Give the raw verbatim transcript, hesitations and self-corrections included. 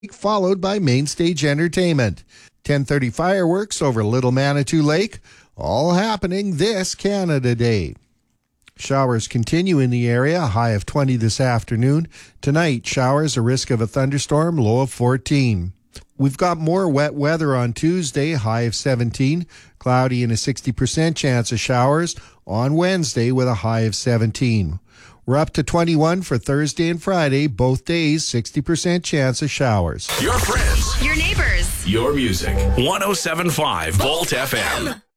followed by Main Stage Entertainment. ten thirty fireworks over Little Manitou Lake, all happening this Canada Day. Showers continue in the area, a high of twenty this afternoon. Tonight, showers, a risk of a thunderstorm, low of fourteen. We've got more wet weather on Tuesday, high of seventeen. Cloudy and a sixty percent chance of showers on Wednesday with a high of seventeen. We're up to twenty-one for Thursday and Friday, both days, sixty percent chance of showers. Your friends. Your neighbors. Your music. one oh seven point five Volt F M.